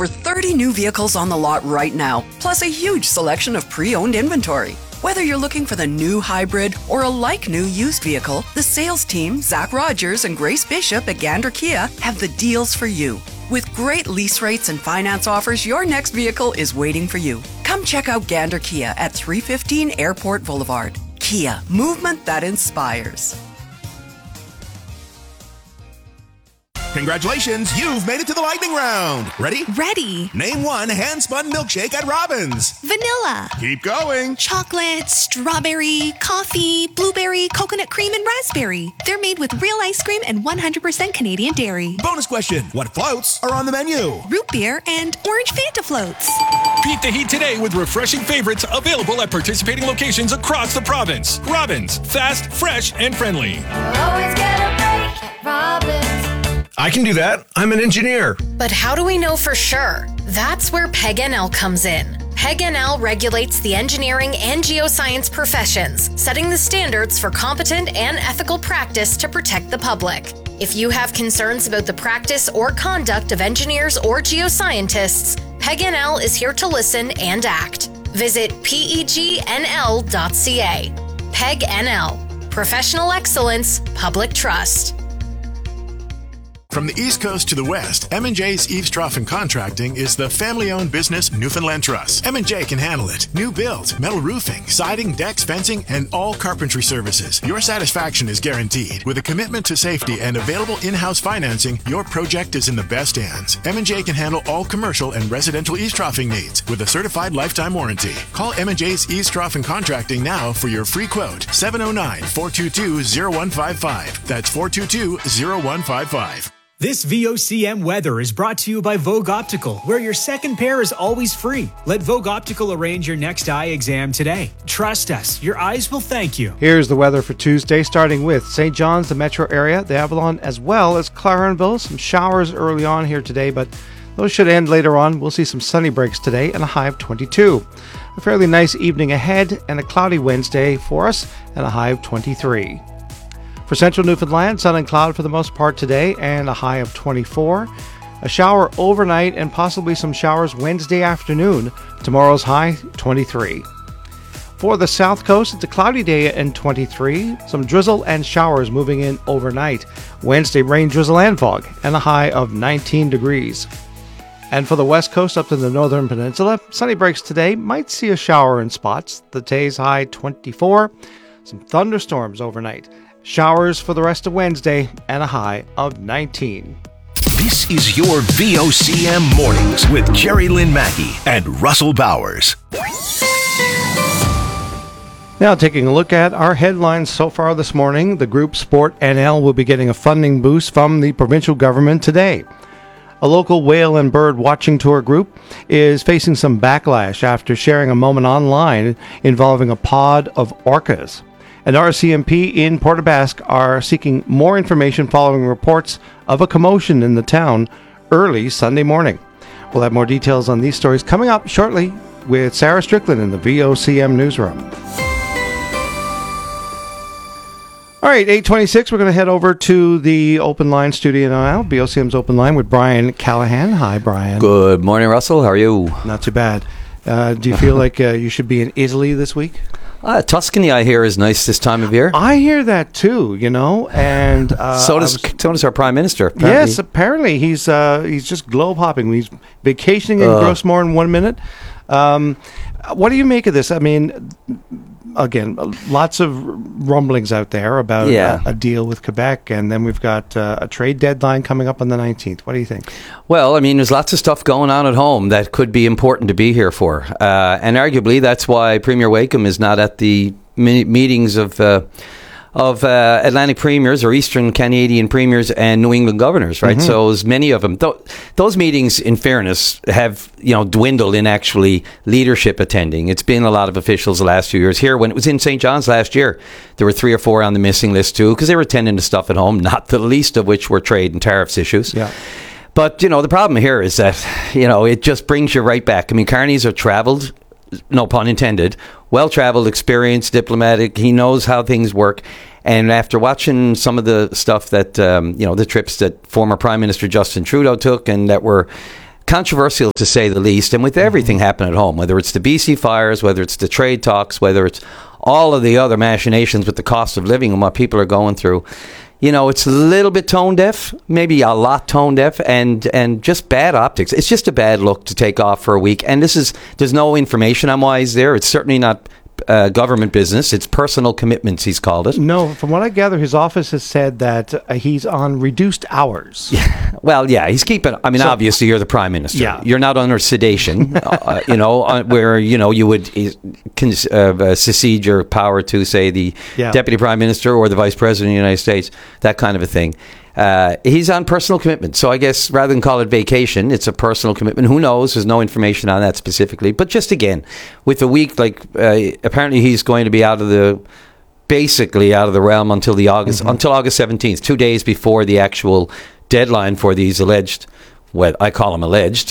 over 30 new vehicles on the lot right now, plus a huge selection of pre-owned inventory. Whether you're looking for the new hybrid or a like-new used vehicle, the sales team, Zach Rogers and Grace Bishop at Gander Kia, have the deals for you. With great lease rates and finance offers, your next vehicle is waiting for you. Come check out Gander Kia at 315 Airport Boulevard. Kia, movement that inspires. Congratulations, you've made it to the lightning round. Ready? Ready. Name one hand-spun milkshake at Robbins. Vanilla. Keep going. Chocolate, strawberry, coffee, blueberry, coconut cream, and raspberry. They're made with real ice cream and 100% Canadian dairy. Bonus question. What floats are on the menu? Root beer and orange Fanta floats. Beat the heat today with refreshing favorites available at participating locations across the province. Robbins. Fast, fresh, and friendly. Always get a break at Robbins. I can do that. I'm an engineer. But how do we know for sure? That's where PEG-NL comes in. PEG-NL regulates the engineering and geoscience professions, setting the standards for competent and ethical practice to protect the public. If you have concerns about the practice or conduct of engineers or geoscientists, PEG-NL is here to listen and act. Visit pegnl.ca. PEG-NL. Professional excellence, public trust. From the East Coast to the West, M&J's Eavestrough Contracting is the family-owned business Newfoundland Trust. M&J can handle it. New builds, metal roofing, siding, decks, fencing, and all carpentry services. Your satisfaction is guaranteed. With a commitment to safety and available in-house financing, your project is in the best hands. M&J can handle all commercial and residential eavesdroughing needs with a certified lifetime warranty. Call M&J's Eavestrough Contracting now for your free quote. 709-422-0155. That's 422-0155. This VOCM weather is brought to you by Vogue Optical, where your second pair is always free. Let Vogue Optical arrange your next eye exam today. Trust us, your eyes will thank you. Here's the weather for Tuesday, starting with St. John's, the metro area, the Avalon, as well as Clarenville. Some showers early on here today, but those should end later on. We'll see some sunny breaks today and a high of 22. A fairly nice evening ahead and a cloudy Wednesday for us and a high of 23. For central Newfoundland, sun and cloud for the most part today and a high of 24. A shower overnight and possibly some showers Wednesday afternoon. Tomorrow's high, 23. For the south coast, it's a cloudy day and 23. Some drizzle and showers moving in overnight. Wednesday, rain, drizzle, and fog and a high of 19 degrees. And for the west coast up to the northern peninsula, sunny breaks today. Might see a shower in spots. The day's high, 24. Some thunderstorms overnight. Showers for the rest of Wednesday and a high of 19. This is your VOCM Mornings with Jerry Lynn Mackey and Russell Bowers. Now taking a look at our headlines so far this morning, the group Sport NL will be getting a funding boost from the provincial government today. A local whale and bird watching tour group is facing some backlash after sharing a moment online involving a pod of orcas. And RCMP in Port aux Basques are seeking more information following reports of a commotion in the town early Sunday morning. We'll have more details on these stories coming up shortly with Sarah Strickland in the VOCM newsroom. All right, 8:26, we're going to head over to the open line studio now, VOCM's open line with Brian Callahan. Hi, Brian. Good morning, Russell. How are you? Not too bad. Do you feel like you should be in Italy this week? Tuscany, I hear, is nice this time of year. I hear that too, you know, and so does our Prime Minister. Apparently. Yes, apparently he's just globe hopping. He's vacationing in Grossmore in 1 minute. What do you make of this? I mean, again, lots of rumblings out there about a deal with Quebec, and then we've got a trade deadline coming up on the 19th. What do you think? Well, I mean, there's lots of stuff going on at home that could be important to be here for. And arguably, that's why Premier Wakeham is not at the meetings of Atlantic premiers or Eastern Canadian premiers and New England governors, right? Mm-hmm. So as many of them, those meetings, in fairness, have dwindled in actually leadership attending. It's been a lot of officials the last few years. Here, when it was in St. John's last year, there were 3 or 4 on the missing list too, because they were attending to stuff at home, not the least of which were trade and tariffs issues. Yeah. But the problem here is that it just brings you right back. I mean, Carney's are travelled. No pun intended, well-traveled, experienced, diplomatic. He knows how things work. And after watching some of the stuff that, the trips that former Prime Minister Justin Trudeau took and that were controversial to say the least. And with everything happening at home, whether it's the BC fires, whether it's the trade talks, whether it's all of the other machinations with the cost of living and what people are going through, it's a little bit tone deaf, maybe a lot tone deaf, and just bad optics. It's just a bad look to take off for a week. And there's no information on why he's there. It's certainly not government business. It's personal commitments, he's called it. No, from what I gather, his office has said that he's on reduced hours. Yeah. Well, yeah, he's keeping. I mean, obviously, you're the prime minister. Yeah. You're not under sedation, where you would secede your power to, say, the deputy prime minister or the vice president of the United States, that kind of a thing. He's on personal commitment. So I guess rather than call it vacation, it's a personal commitment. Who knows? There's no information on that specifically. But just again, with the week, apparently he's going to be basically out of the realm until August 17th, 2 days before the actual deadline for these alleged, what I call them alleged,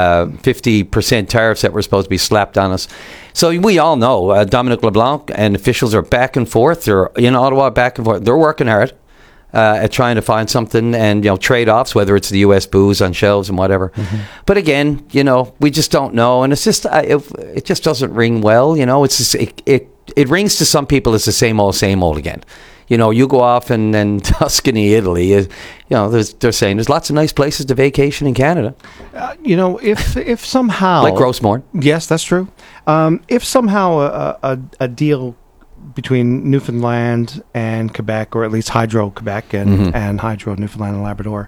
50% tariffs that were supposed to be slapped on us. So we all know Dominic LeBlanc and officials are back and forth. They're in Ottawa, back and forth. They're working hard at trying to find something, and trade-offs, whether it's the U.S. booze on shelves and whatever. But again, we just don't know, and it's just it just doesn't ring well. It's just, it rings to some people as the same old again. You go off and Tuscany, Italy. They're saying there's lots of nice places to vacation in Canada. If somehow, like Grossmorn. Yes, that's true. If somehow a deal between Newfoundland and Quebec, or at least Hydro-Quebec and Hydro Newfoundland and Labrador,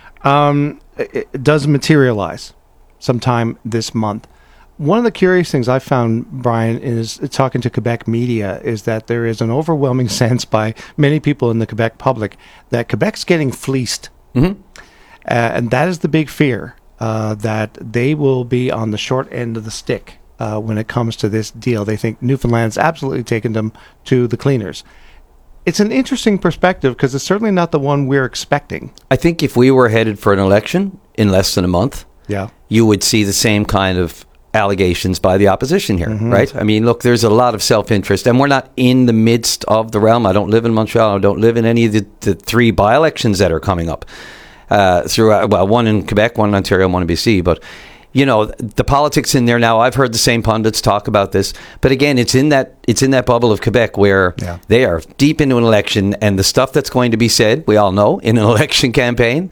it does materialize sometime this month. One of the curious things I found, Brian, is talking to Quebec media, is that there is an overwhelming sense by many people in the Quebec public that Quebec's getting fleeced. And that is the big fear, that they will be on the short end of the stick when it comes to this deal. They think Newfoundland's absolutely taken them to the cleaners. It's an interesting perspective because it's certainly not the one we're expecting. I think if we were headed for an election in less than a month, you would see the same kind of allegations by the opposition here, right? I mean, look, there's a lot of self-interest, and we're not in the midst of the realm. I don't live in Montreal. I don't live in any of the three by-elections that are coming up. One in Quebec, one in Ontario, one in BC, but the politics in there now. I've heard the same pundits talk about this, but again, it's in that bubble of Quebec where they are deep into an election, and the stuff that's going to be said, we all know, in an election campaign.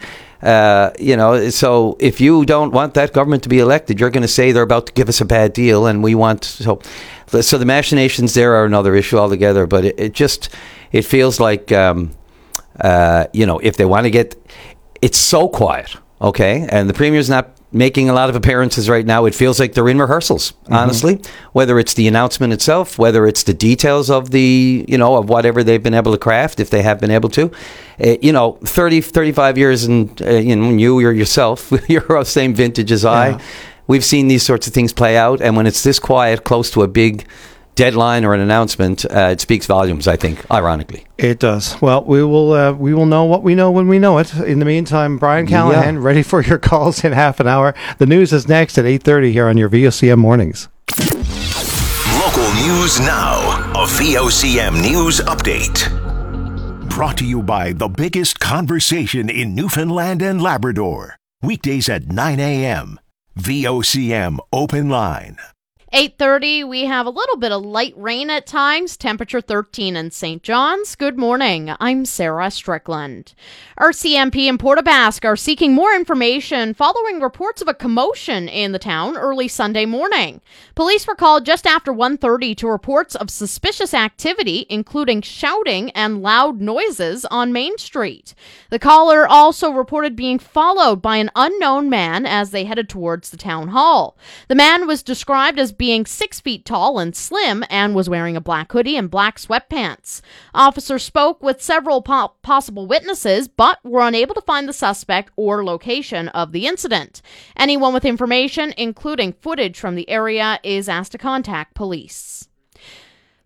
So if you don't want that government to be elected, you're going to say they're about to give us a bad deal, and we want so the machinations there are another issue altogether. But it feels like if they want to get, it's so quiet, okay, and the Premier's not making a lot of appearances right now. It feels like they're in rehearsals, honestly, whether it's the announcement itself, whether it's the details of of whatever they've been able to craft, if they have been able to. 35 years, and you're yourself, you're of the same vintage as I. We've seen these sorts of things play out, and when it's this quiet, close to a big deadline or an announcement, it speaks volumes, I think, ironically. It does. Well, we will know what we know when we know it. In the meantime, Brian Callahan, ready for your calls in half an hour. The news is next at 8:30 here on your VOCM Mornings. Local news now. A VOCM News Update. Brought to you by the biggest conversation in Newfoundland and Labrador. Weekdays at 9 a.m. VOCM Open Line. 8:30, we have a little bit of light rain at times, temperature 13 in St. John's. Good morning, I'm Sarah Strickland. RCMP and Port aux Basques are seeking more information following reports of a commotion in the town early Sunday morning. Police were called just after 1:30 to reports of suspicious activity, including shouting and loud noises on Main Street. The caller also reported being followed by an unknown man as they headed towards the town hall. The man was described as being 6 feet tall and slim and was wearing a black hoodie and black sweatpants. Officers spoke with several possible witnesses, but were unable to find the suspect or location of the incident. Anyone with information, including footage from the area, is asked to contact police.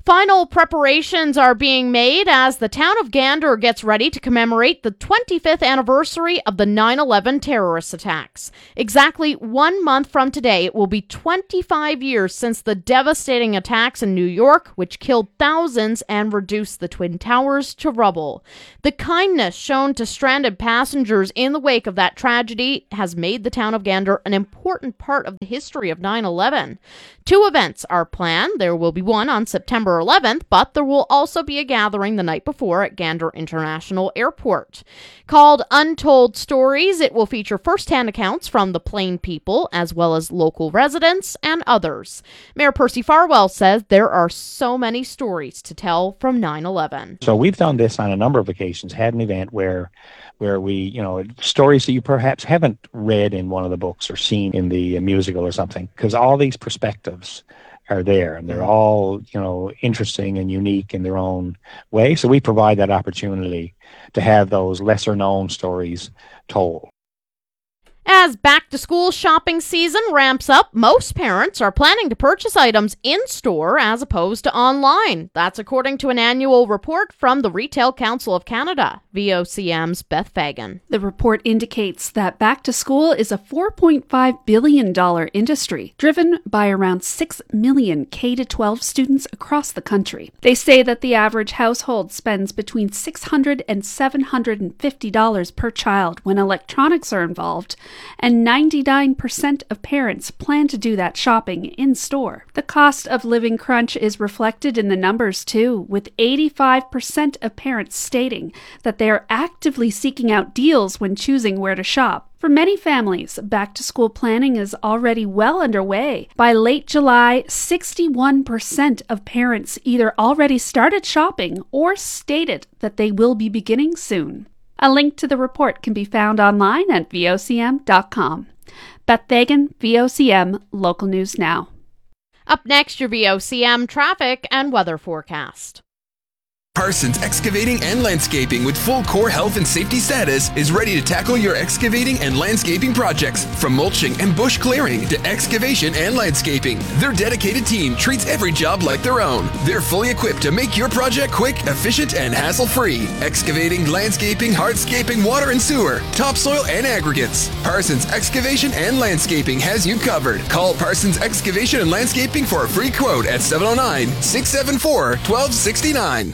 Final preparations are being made as the town of Gander gets ready to commemorate the 25th anniversary of the 9/11 terrorist attacks. Exactly 1 month from today, it will be 25 years since the devastating attacks in New York, which killed thousands and reduced the Twin Towers to rubble. The kindness shown to stranded passengers in the wake of that tragedy has made the town of Gander an important part of the history of 9/11. 2 events are planned. There will be one on September 11th, but there will also be a gathering the night before at Gander International Airport. Called Untold Stories, it will feature first-hand accounts from the Plain people, as well as local residents and others. Mayor Percy Farwell says there are so many stories to tell from 9/11. So we've done this on a number of occasions, had an event where we, stories that you perhaps haven't read in one of the books or seen in the musical or something, because all these perspectives are there and they're all, interesting and unique in their own way. So we provide that opportunity to have those lesser known stories told. As back-to-school shopping season ramps up, most parents are planning to purchase items in-store as opposed to online. That's according to an annual report from the Retail Council of Canada. VOCM's Beth Fagan. The report indicates that back-to-school is a $4.5 billion industry, driven by around 6 million K-12 students across the country. They say that the average household spends between $600 and $750 per child when electronics are involved, and 99% of parents plan to do that shopping in-store. The cost of living crunch is reflected in the numbers too, with 85% of parents stating that they are actively seeking out deals when choosing where to shop. For many families, back-to-school planning is already well underway. By late July, 61% of parents either already started shopping or stated that they will be beginning soon. A link to the report can be found online at vocm.com. Beth Fagan, VOCM, Local News Now. Up next, your VOCM traffic and weather forecast. Parsons Excavating and Landscaping, with full core health and safety status, is ready to tackle your excavating and landscaping projects. From mulching and bush clearing to excavation and landscaping, their dedicated team treats every job like their own. They're fully equipped to make your project quick, efficient, and hassle-free. Excavating, landscaping, hardscaping, water and sewer, topsoil, and aggregates. Parsons Excavation and Landscaping has you covered. Call Parsons Excavation and Landscaping for a free quote at 709-674-1269.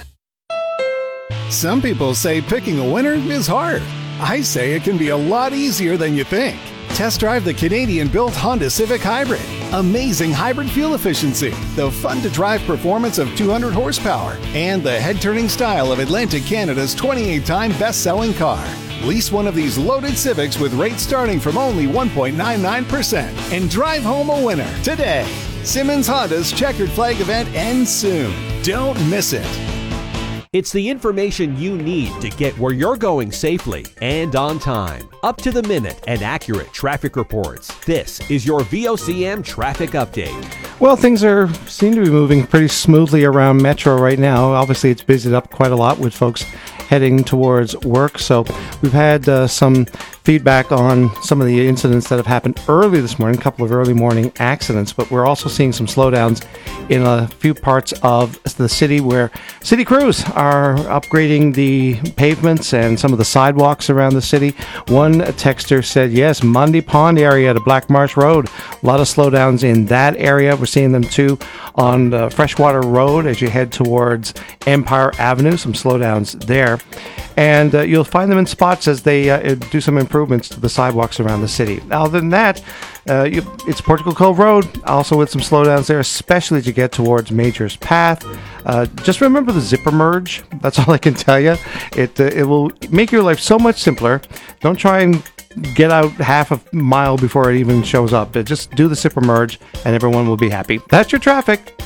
Some people say picking a winner is hard. I say it can be a lot easier than you think. Test drive the Canadian-built Honda Civic Hybrid. Amazing hybrid fuel efficiency, the fun-to-drive performance of 200 horsepower, and the head-turning style of Atlantic Canada's 28-time best-selling car. Lease one of these loaded Civics with rates starting from only 1.99% and drive home a winner today. Simmons Honda's Checkered Flag event ends soon. Don't miss it. It's the information you need to get where you're going safely and on time. Up to the minute and accurate traffic reports. This is your VOCM traffic update. Well, things seem to be moving pretty smoothly around Metro right now. Obviously, it's busied up quite a lot with folks heading towards work. So we've had some feedback on some of the incidents that have happened early this morning, a couple of early morning accidents, but we're also seeing some slowdowns in a few parts of the city where city crews are upgrading the pavements and some of the sidewalks around the city. One texter said, yes, Mundy Pond area to Black Marsh Road. A lot of slowdowns in that area. We're seeing them too on Freshwater Road as you head towards Empire Avenue. Some slowdowns there. And you'll find them in spots as they do some improvements to the sidewalks around the city. Other than that, it's Portugal Cove Road, also with some slowdowns there, especially as you get towards Major's Path. Just remember the zipper merge. That's all I can tell you. It will make your life so much simpler. Don't try and get out half a mile before it even shows up. Just do the zipper merge and everyone will be happy. That's your traffic.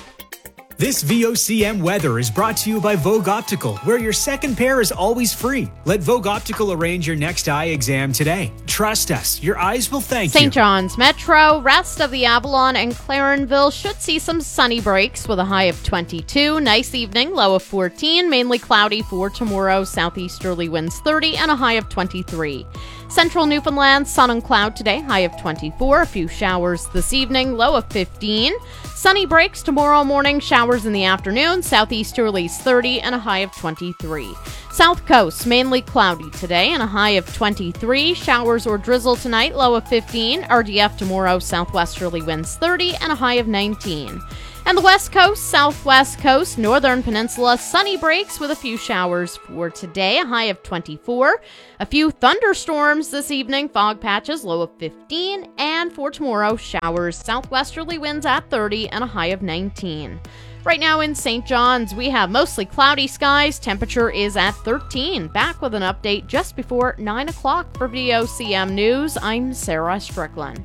This VOCM weather is brought to you by Vogue Optical, where your second pair is always free. Let Vogue Optical arrange your next eye exam today. Trust us, your eyes will thank you. St. John's Metro, rest of the Avalon and Clarenville should see some sunny breaks with a high of 22. Nice evening, low of 14. Mainly cloudy for tomorrow. Southeasterly winds 30 and a high of 23. Central Newfoundland, sun and cloud today, high of 24. A few showers this evening, low of 15. Sunny breaks tomorrow morning, showers in the afternoon. Southeasterlies 30 and a high of 23. South Coast, mainly cloudy today and a high of 23. Showers or drizzle tonight, low of 15. RDF tomorrow, southwesterly winds 30 and a high of 19. And the West Coast, Southwest Coast, Northern Peninsula, sunny breaks with a few showers for today, a high of 24. A few thunderstorms this evening, fog patches, low of 15. And for tomorrow, showers, southwesterly winds at 30 and a high of 19. Right now in St. John's, we have mostly cloudy skies. Temperature is at 13. Back with an update just before 9 o'clock for VOCM News. I'm Sarah Strickland.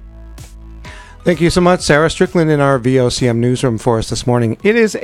Thank you so much, Sarah Strickland, in our VOCM newsroom for us this morning. It is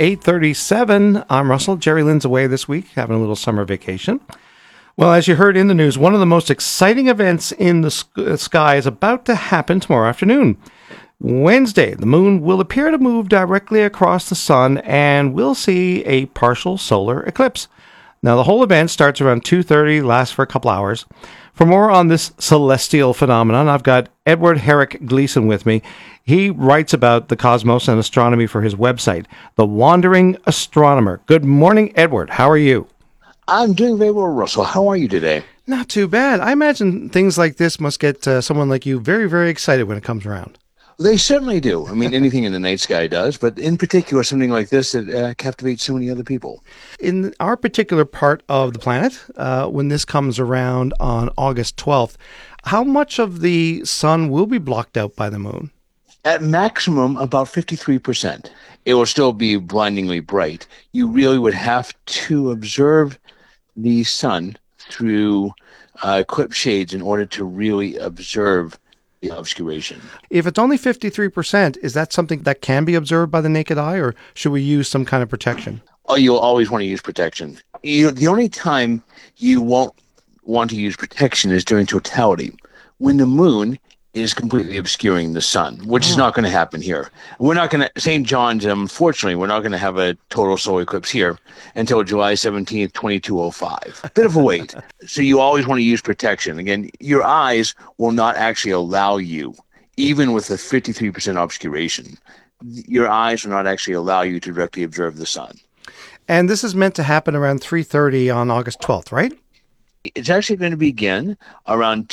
8:37. I'm Russell. Jerry Lynn's away this week, having a little summer vacation. Well, as you heard in the news, one of the most exciting events in the sky is about to happen tomorrow afternoon. Wednesday, the moon will appear to move directly across the sun, and we'll see a partial solar eclipse. Now, the whole event starts around 2:30, lasts for a couple hours. For more on this celestial phenomenon, I've got Edward Herrick Gleason with me. He writes about the cosmos and astronomy for his website, The Wandering Astronomer. Good morning, Edward. How are you? I'm doing very well, Russell. How are you today? Not too bad. I imagine things like this must get someone like you very, very excited when it comes around. They certainly do. I mean, anything in the night sky does, but in particular, something like this that captivates so many other people. In our particular part of the planet, when this comes around on August 12th, how much of the sun will be blocked out by the moon? At maximum, about 53%. It will still be blindingly bright. You really would have to observe the sun through eclipse shades in order to really observe the obscuration. If it's only 53%, is that something that can be observed by the naked eye, or should we use some kind of protection? Oh, you'll always want to use protection. The only time you won't want to use protection is during totality, when the moon is completely obscuring the sun, which is not going to happen here. We're not going to, St. John's, unfortunately, we're not going to have a total solar eclipse here until July 17th, 2205. A bit of a wait. So you always want to use protection. Again, your eyes will not actually allow you, even with a 53% obscuration, your eyes will not actually allow you to directly observe the sun. And this is meant to happen around 3:30 on August 12th, right? It's actually going to begin around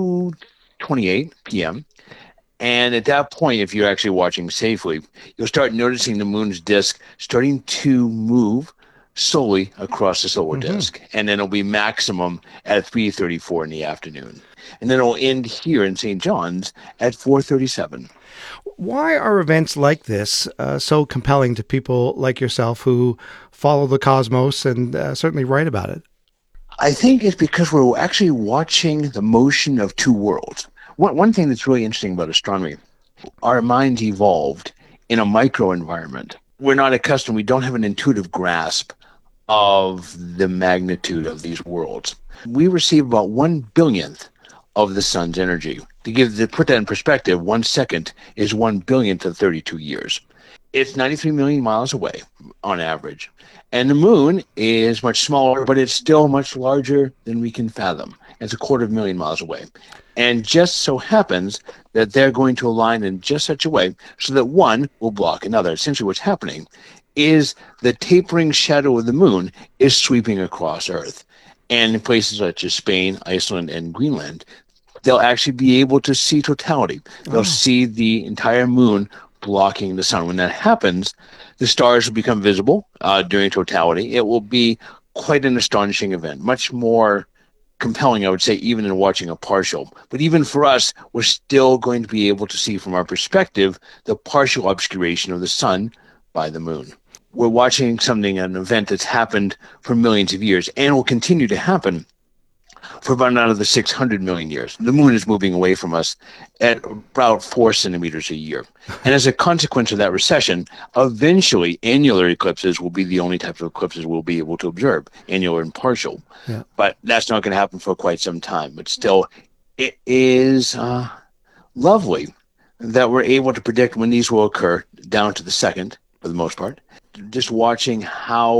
2:28 p.m. And at that point, if you're actually watching safely, you'll start noticing the moon's disk starting to move slowly across the solar disk. And then it'll be maximum at 3:34 in the afternoon. And then it'll end here in St. John's at 4:37. Why are events like this so compelling to people like yourself who follow the cosmos and certainly write about it? I think it's because we're actually watching the motion of two worlds. One thing that's really interesting about astronomy, our minds evolved in a microenvironment. We're not accustomed, we don't have an intuitive grasp of the magnitude of these worlds. We receive about 1/billionth of the sun's energy. To put that in perspective, 1 second is 1/billionth of 32 years. It's 93 million miles away on average. And the moon is much smaller, but it's still much larger than we can fathom. It's 250,000 miles away. And just so happens that they're going to align in just such a way so that one will block another. Essentially what's happening is the tapering shadow of the moon is sweeping across Earth. And in places such as Spain, Iceland, and Greenland, they'll actually be able to see totality. They'll see the entire moon blocking the sun. When that happens, the stars will become visible during totality. It will be quite an astonishing event, much more compelling, I would say, even in watching a partial. But even for us, we're still going to be able to see from our perspective the partial obscuration of the sun by the moon. We're watching an event that's happened for millions of years and will continue to happen for about another 600 million years. The moon is moving away from us at about 4 centimeters a year. And as a consequence of that recession, eventually annular eclipses will be the only types of eclipses we'll be able to observe, annular and partial. Yeah. But that's not going to happen for quite some time. But still, it is lovely that we're able to predict when these will occur down to the second, for the most part. Just watching how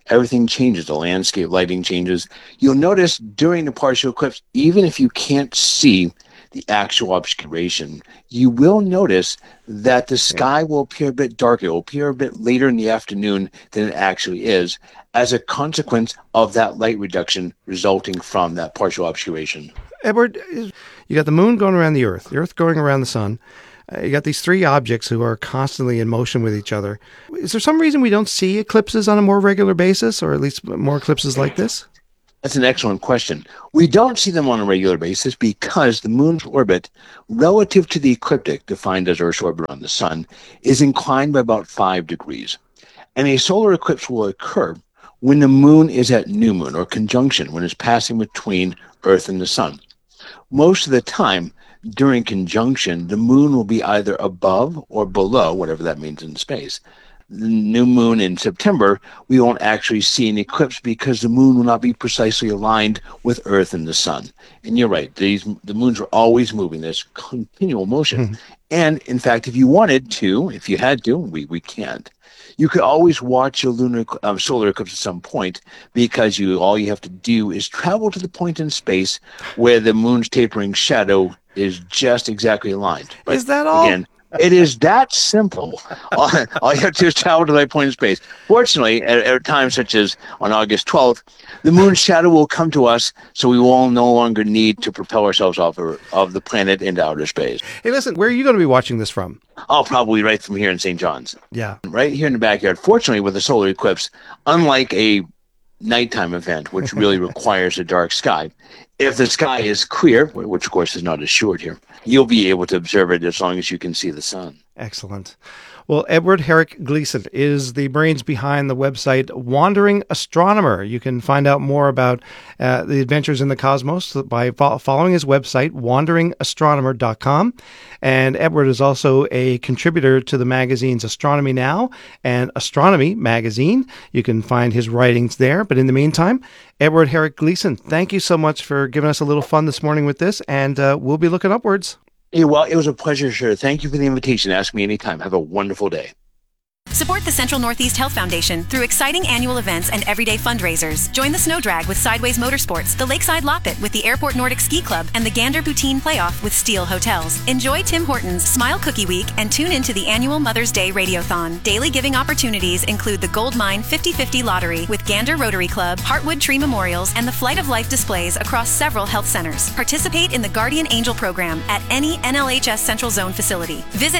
everything changes. The landscape lighting changes. You'll notice during the partial eclipse, even if you can't see the actual obscuration, you will notice that the sky will appear a bit darker. It will appear a bit later in the afternoon than it actually is as a consequence of that light reduction resulting from that partial obscuration. Edward, you got the moon going around the Earth going around the sun. You got these three objects who are constantly in motion with each other. Is there some reason we don't see eclipses on a more regular basis, or at least more eclipses like this? That's an excellent question. We don't see them on a regular basis because the moon's orbit, relative to the ecliptic, defined as Earth's orbit around the sun, is inclined by about 5 degrees. And a solar eclipse will occur when the moon is at new moon, or conjunction, when it's passing between Earth and the sun. Most of the time, during conjunction, the moon will be either above or below, whatever that means in space. The new moon in September, we won't actually see an eclipse because the moon will not be precisely aligned with Earth and the sun. And you're right, the moons are always moving. There's continual motion. Mm-hmm. And in fact, if you wanted to, if you had to, we can't. You could always watch a solar eclipse at some point because all you have to do is travel to the point in space where the moon's tapering shadow is just exactly aligned. But is that all? Again, it is that simple. All you have to do is travel to that point in space. Fortunately, at times such as on August 12th, the moon's shadow will come to us, so we will no longer need to propel ourselves off of the planet into outer space. Hey, listen, where are you going to be watching this from? Oh, probably right from here in St. John's. Yeah. Right here in the backyard. Fortunately, with a solar eclipse, unlike a nighttime event, which really requires a dark sky, if the sky is clear, which of course is not assured here, you'll be able to observe it as long as you can see the sun. Excellent. Well, Edward Herrick Gleason is the brains behind the website Wandering Astronomer. You can find out more about the adventures in the cosmos by following his website, wanderingastronomer.com. And Edward is also a contributor to the magazines Astronomy Now and Astronomy Magazine. You can find his writings there. But in the meantime, Edward Herrick Gleason, thank you so much for giving us a little fun this morning with this, and we'll be looking upwards. Well, it was a pleasure, sir. Thank you for the invitation. Ask me anytime. Have a wonderful day. Support the Central Northeast Health Foundation through exciting annual events and everyday fundraisers. Join the Snow Drag with Sideways Motorsports, the Lakeside Loppet with the Airport Nordic Ski Club, and the Gander Poutine Playoff with Steel Hotels. Enjoy Tim Hortons Smile Cookie Week and tune into the annual Mother's Day Radiothon. Daily giving opportunities include the Gold Mine 50/50 Lottery with Gander Rotary Club, Heartwood Tree Memorials, and the Flight of Life displays across several health centers. Participate in the Guardian Angel program at any NLHS Central Zone facility. Visit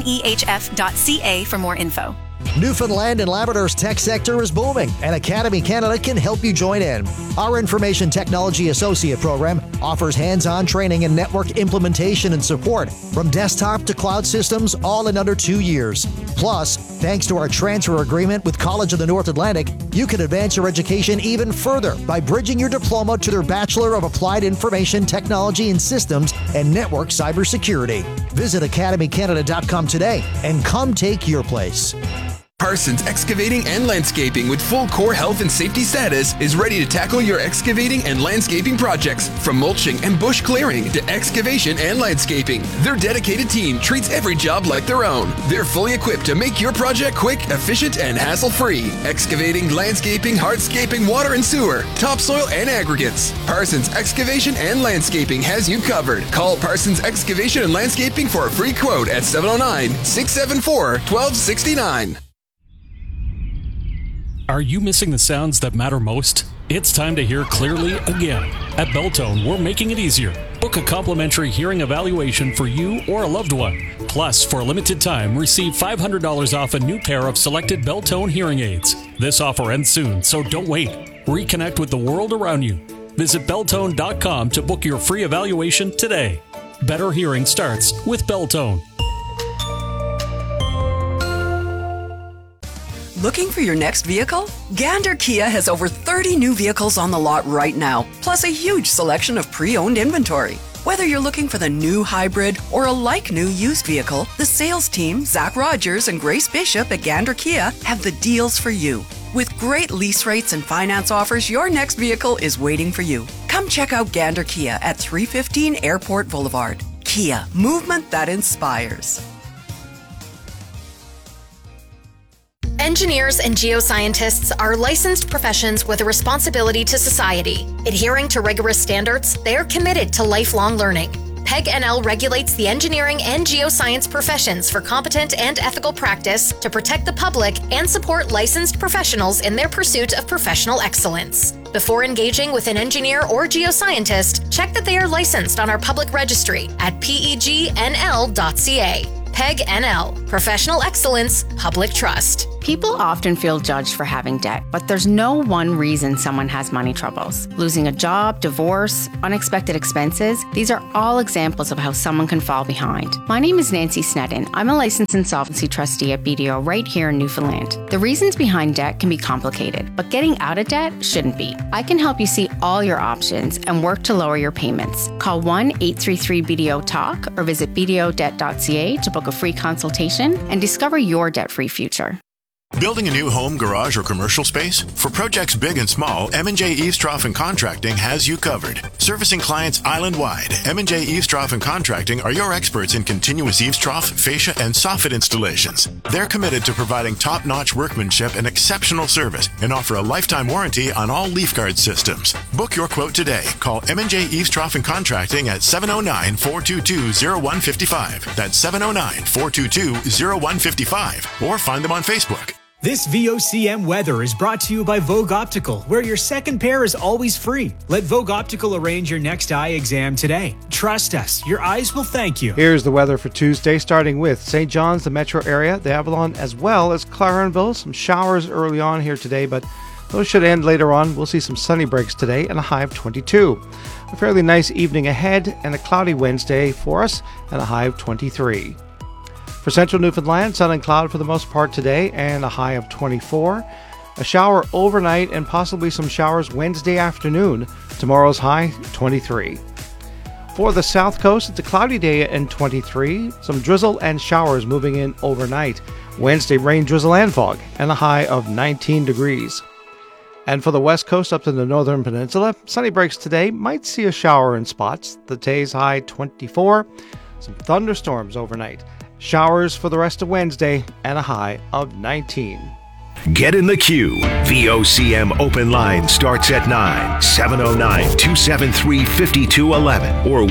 cnehf.ca for more info. Newfoundland and Labrador's tech sector is booming, and Academy Canada can help you join in. Our Information Technology Associate program offers hands-on training in network implementation and support, from desktop to cloud systems, all in under 2 years. Plus, thanks to our transfer agreement with College of the North Atlantic, you can advance your education even further by bridging your diploma to their Bachelor of Applied Information Technology and Systems and Network Cybersecurity. Visit academycanada.com today and come take your place. Parsons Excavating and Landscaping with full core health and safety status is ready to tackle your excavating and landscaping projects, from mulching and bush clearing to excavation and landscaping. Their dedicated team treats every job like their own. They're fully equipped to make your project quick, efficient, and hassle-free. Excavating, landscaping, hardscaping, water and sewer, topsoil, and aggregates. Parsons Excavation and Landscaping has you covered. Call Parsons Excavation and Landscaping for a free quote at 709-674-1269. Are you missing the sounds that matter most? It's time to hear clearly again. At Beltone, we're making it easier. Book a complimentary hearing evaluation for you or a loved one. Plus, for a limited time, receive $500 off a new pair of selected Beltone hearing aids. This offer ends soon, so don't wait. Reconnect with the world around you. Visit Beltone.com to book your free evaluation today. Better hearing starts with Beltone. Looking for your next vehicle? Gander Kia has over 30 new vehicles on the lot right now, plus a huge selection of pre-owned inventory. Whether you're looking for the new hybrid or a like-new used vehicle, the sales team, Zach Rogers and Grace Bishop at Gander Kia, have the deals for you. With great lease rates and finance offers, your next vehicle is waiting for you. Come check out Gander Kia at 315 Airport Boulevard. Kia, movement that inspires. Engineers and geoscientists are licensed professions with a responsibility to society. Adhering to rigorous standards, they are committed to lifelong learning. PEG-NL regulates the engineering and geoscience professions for competent and ethical practice to protect the public and support licensed professionals in their pursuit of professional excellence. Before engaging with an engineer or geoscientist, check that they are licensed on our public registry at pegnl.ca. PEG-NL, Professional Excellence, Public Trust. People often feel judged for having debt, but there's no one reason someone has money troubles. Losing a job, divorce, unexpected expenses, these are all examples of how someone can fall behind. My name is Nancy Sneddon. I'm a licensed insolvency trustee at BDO right here in Newfoundland. The reasons behind debt can be complicated, but getting out of debt shouldn't be. I can help you see all your options and work to lower your payments. Call 1-833-BDO-TALK or visit bdodebt.ca to book a free consultation and discover your debt-free future. Building a new home, garage, or commercial space? For projects big and small, M&J Eavestrough and Contracting has you covered. Servicing clients island-wide, M&J Eavestrough and Contracting are your experts in continuous eavestrough, fascia, and soffit installations. They're committed to providing top-notch workmanship and exceptional service and offer a lifetime warranty on all leaf guard systems. Book your quote today. Call M&J Eavestrough and Contracting at 709-422-0155. That's 709-422-0155. Or find them on Facebook. This VOCM weather is brought to you by Vogue Optical, where your second pair is always free. Let Vogue Optical arrange your next eye exam today. Trust us, your eyes will thank you. Here's the weather for Tuesday, starting with St. John's, the metro area, the Avalon, as well as Clarenville. Some showers early on here today, but those should end later on. We'll see some sunny breaks today and a high of 22. A fairly nice evening ahead and a cloudy Wednesday for us and a high of 23. For central Newfoundland, sun and cloud for the most part today and a high of 24. A shower overnight and possibly some showers Wednesday afternoon. Tomorrow's high, 23. For the south coast, it's a cloudy day and 23. Some drizzle and showers moving in overnight. Wednesday, rain, drizzle, and fog, and a high of 19 degrees. And for the west coast up to the northern peninsula, sunny breaks today. Might see a shower in spots. The day's high, 24. Some thunderstorms overnight. Showers for the rest of Wednesday and a high of 19. Get in the queue. VOCM open line starts at 9. 709-273-5211 or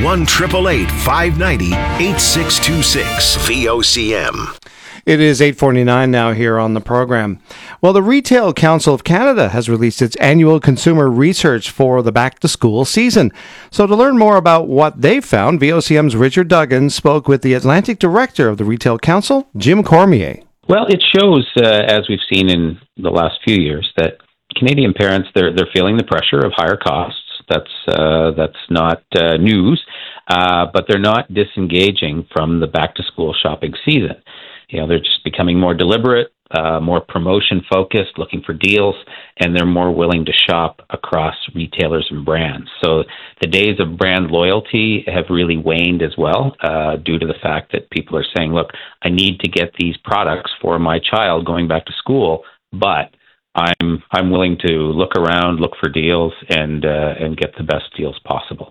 1-888-590-8626. VOCM. It is 8:49 now here on the program. Well, the Retail Council of Canada has released its annual consumer research for the back-to-school season. So to learn more about what they've found, VOCM's Richard Duggan spoke with the Atlantic Director of the Retail Council, Jim Cormier. Well, it shows, as we've seen in the last few years, that Canadian parents, they're feeling the pressure of higher costs. That's not news, but they're not disengaging from the back-to-school shopping season. You know, they're just becoming more deliberate, more promotion-focused, looking for deals, and they're more willing to shop across retailers and brands. So the days of brand loyalty have really waned as well, due to the fact that people are saying, look, I need to get these products for my child going back to school, but I'm willing to look around, look for deals, and get the best deals possible.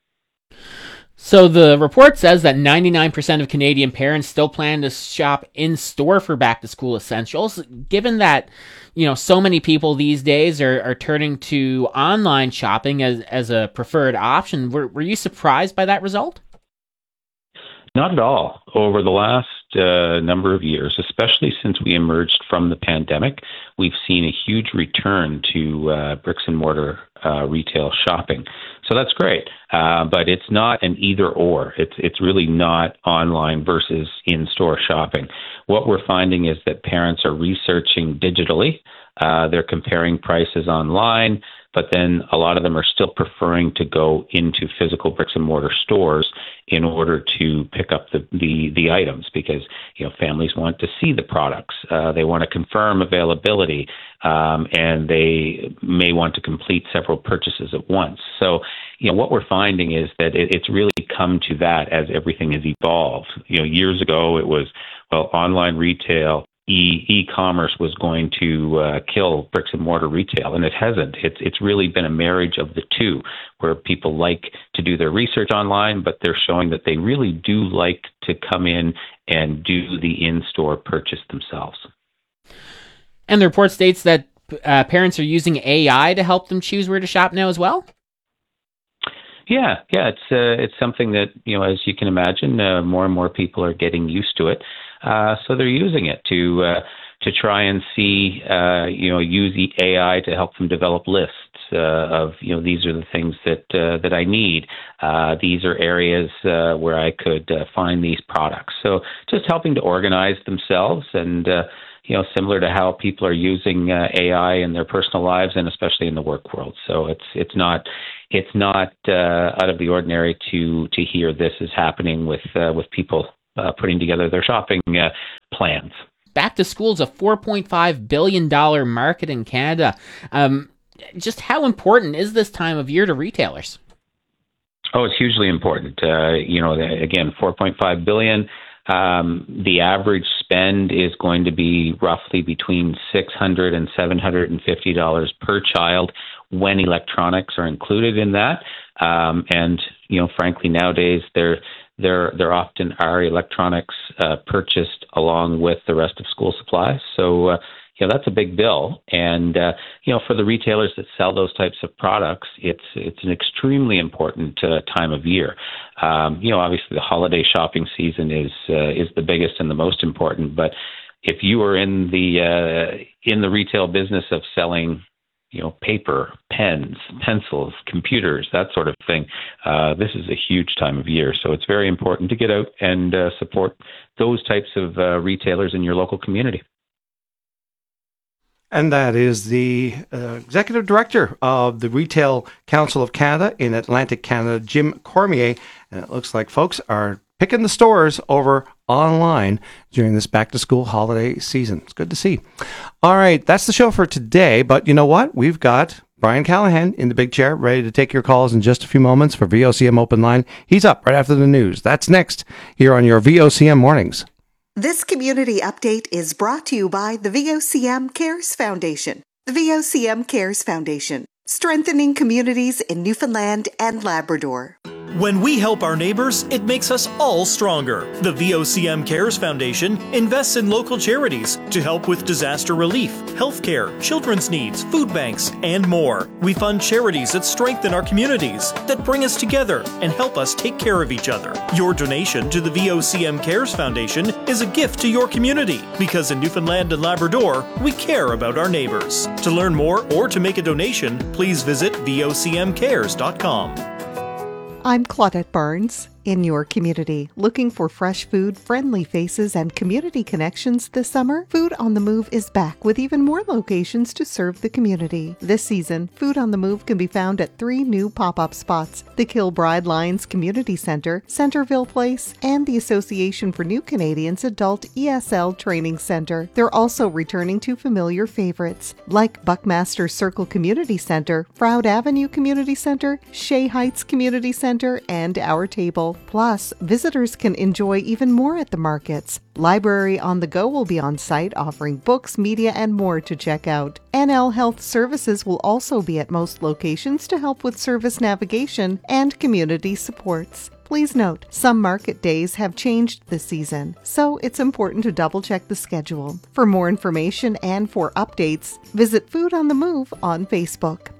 So the report says that 99% of Canadian parents still plan to shop in-store for back-to-school essentials. Given that, so many people these days are turning to online shopping as a preferred option, were you surprised by that result? Not at all. Over the last number of years, especially since we emerged from the pandemic, we've seen a huge return to bricks and mortar retail shopping. So that's great, but it's not an either or. It's really not online versus in-store shopping. What we're finding is that parents are researching digitally. They're comparing prices online, but then a lot of them are still preferring to go into physical bricks and mortar stores in order to pick up the items, because families want to see the products. They want to confirm availability, and they may want to complete several purchases at once. So what we're finding is that it's really come to that as everything has evolved. Years ago it was, online retail, e-commerce was going to kill bricks and mortar retail, and it hasn't. It's really been a marriage of the two, where people like to do their research online, but they're showing that they really do like to come in and do the in-store purchase themselves. And the report states that parents are using AI to help them choose where to shop now as well? Yeah, it's something that, as you can imagine, more and more people are getting used to it. So they're using it to try and see, use the AI to help them develop lists of, these are the things that I need. These are areas where I could find these products. So just helping to organize themselves and, similar to how people are using AI in their personal lives and especially in the work world. So it's not out of the ordinary to hear this is happening with people putting together their shopping plans. Back to school is a $4.5 billion market in Canada. Just how important is this time of year to retailers? Oh, it's hugely important. Again, $4.5 billion. The average spend is going to be roughly between $600 and $750 per child when electronics are included in that. And frankly, nowadays there often are electronics purchased along with the rest of school supplies. So that's a big bill. And for the retailers that sell those types of products, it's an extremely important time of year. Obviously the holiday shopping season is the biggest and the most important. But if you are in the retail business of selling paper, pens, pencils, computers, that sort of thing, this is a huge time of year. So it's very important to get out and support those types of retailers in your local community. And that is the Executive Director of the Retail Council of Canada in Atlantic Canada, Jim Cormier. And it looks like folks are picking the stores over online during this back-to-school holiday season. It's good to see. All right, that's the show for today. But you know what? We've got Brian Callahan in the big chair, ready to take your calls in just a few moments for VOCM Open Line. He's up right after the news. That's next here on your VOCM Mornings. This community update is brought to you by the VOCM Cares Foundation. The VOCM Cares Foundation, strengthening communities in Newfoundland and Labrador. When we help our neighbors, it makes us all stronger. The VOCM Cares Foundation invests in local charities to help with disaster relief, healthcare, children's needs, food banks, and more. We fund charities that strengthen our communities, that bring us together and help us take care of each other. Your donation to the VOCM Cares Foundation is a gift to your community, because in Newfoundland and Labrador, we care about our neighbors. To learn more or to make a donation, please visit vocmcares.com. I'm Claudette Barnes. In your community, looking for fresh food, friendly faces, and community connections this summer? Food on the Move is back with even more locations to serve the community. This season, Food on the Move can be found at 3 new pop-up spots: the Kilbride Lions Community Center, Centerville Place, and the Association for New Canadians Adult ESL Training Center. They're also returning to familiar favorites like Buckmaster Circle Community Center, Froude Avenue Community Center, Shea Heights Community Center, and Our Table. Plus, visitors can enjoy even more at the markets. Library on the Go will be on site, offering books, media, and more to check out. NL Health Services will also be at most locations to help with service navigation and community supports. Please note, some market days have changed this season, so it's important to double-check the schedule. For more information and for updates, visit Food on the Move on Facebook.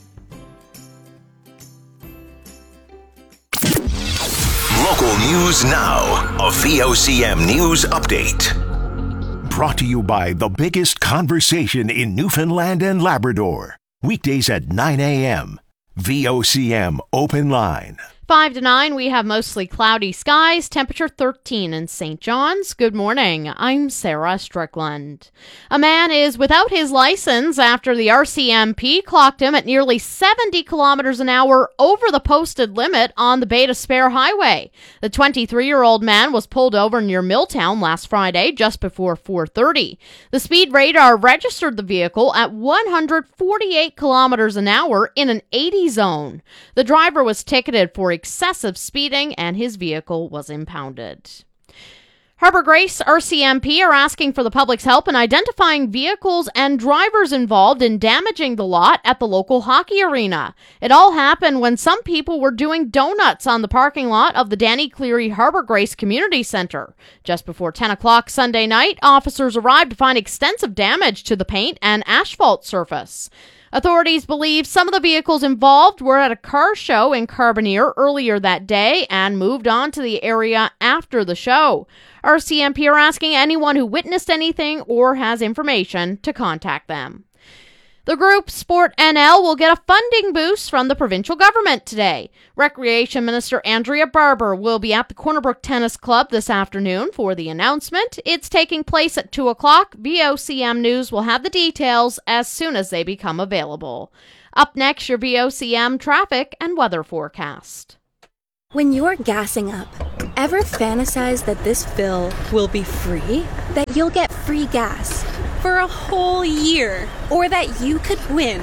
Local news now. A VOCM News Update. Brought to you by the biggest conversation in Newfoundland and Labrador. Weekdays at 9 a.m. VOCM Open Line. 5 to 9, we have mostly cloudy skies, temperature 13 in St. John's. Good morning, I'm Sarah Strickland. A man is without his license after the RCMP clocked him at nearly 70 kilometers an hour over the posted limit on the Bay d'Espoir Highway. The 23-year-old man was pulled over near Milltown last Friday, just before 4:30. The speed radar registered the vehicle at 148 kilometers an hour in an 80 zone. The driver was ticketed for excessive speeding and his vehicle was impounded. Harbor Grace RCMP are asking for the public's help in identifying vehicles and drivers involved in damaging the lot at the local hockey arena. It all happened when some people were doing donuts on the parking lot of the Danny Cleary Harbor Grace Community Center. Just before 10 o'clock Sunday night, officers arrived to find extensive damage to the paint and asphalt surface. Authorities believe some of the vehicles involved were at a car show in Carbonear earlier that day and moved on to the area after the show. RCMP are asking anyone who witnessed anything or has information to contact them. The group Sport NL will get a funding boost from the provincial government today. Recreation Minister Andrea Barber will be at the Corner Brook Tennis Club this afternoon for the announcement. It's taking place at 2 o'clock. VOCM News will have the details as soon as they become available. Up next, your VOCM traffic and weather forecast. When you're gassing up, ever fantasize that this fill will be free? That you'll get free gas for a whole year? Or that you could win